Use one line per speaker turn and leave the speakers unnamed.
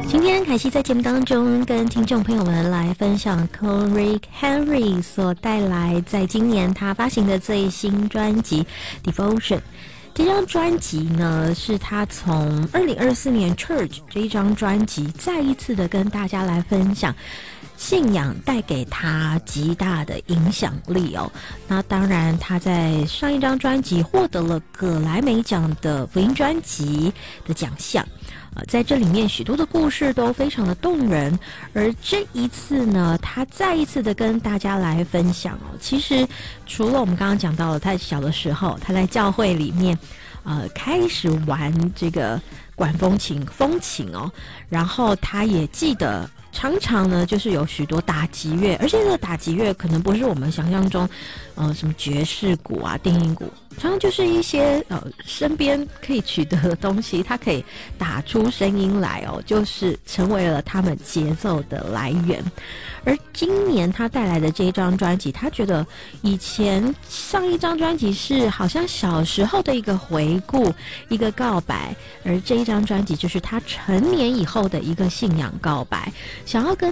今天凯西在节目当中跟听众朋友们来分享 Cory Henry 所带来在今年他发行的最新专辑 Devotion。这张专辑呢，是他从2024年 Church 这一张专辑再一次的跟大家来分享信仰带给他极大的影响力哦。那当然他在上一张专辑获得了葛莱美奖的福音专辑的奖项，在这里面许多的故事都非常的动人，而这一次呢，他再一次的跟大家来分享哦。其实除了我们刚刚讲到了他小的时候，他在教会里面开始玩这个管风琴哦，然后他也记得常常呢就是有许多打击乐，而且这个打击乐可能不是我们想象中什么爵士鼓啊、定音鼓，常常就是一些身边可以取得的东西，它可以打出声音来哦，就是成为了他们节奏的来源。而今年他带来的这一张专辑，他觉得以前上一张专辑是好像小时候的一个回顾、一个告白，而这一张专辑就是他成年以后的一个信仰告白，想要跟